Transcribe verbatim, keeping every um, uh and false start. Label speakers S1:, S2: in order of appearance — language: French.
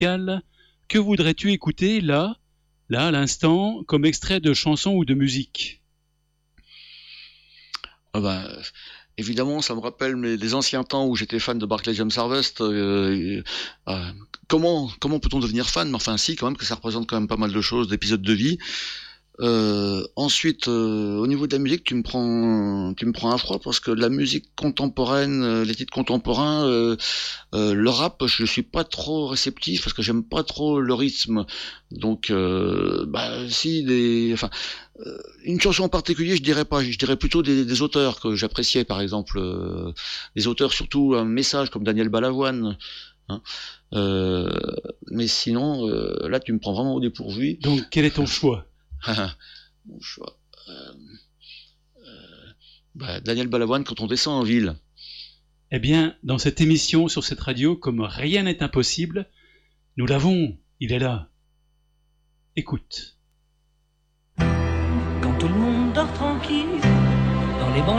S1: musicale. Que voudrais-tu écouter là, là à l'instant, comme extrait de chanson ou de musique?
S2: Ah ben, évidemment, ça me rappelle mes, les anciens temps où j'étais fan de Barclay James Harvest. Euh, euh, comment comment peut-on devenir fan? Mais enfin, si, quand même, que ça représente quand même pas mal de choses, d'épisodes de vie. Euh, ensuite, euh, au niveau de la musique, tu me prends, tu me prends un froid parce que la musique contemporaine, euh, les titres contemporains, euh, euh, le rap, je suis pas trop réceptif parce que j'aime pas trop le rythme. Donc, euh, bah, si des, enfin, euh, une chanson en particulier, je dirais pas. Je dirais plutôt des, des auteurs que j'appréciais, par exemple, euh, des auteurs surtout un message comme Daniel Balavoine. Hein. Euh, mais sinon, euh, là, tu me prends vraiment au dépourvu.
S1: Donc, quel est ton choix?
S2: Mon choix. Euh, bah, Daniel Balavoine quand on descend en ville.
S1: Eh bien, dans cette émission, sur cette radio, comme rien n'est impossible, nous l'avons, il est là. Écoute.
S3: Quand tout le monde dort tranquille,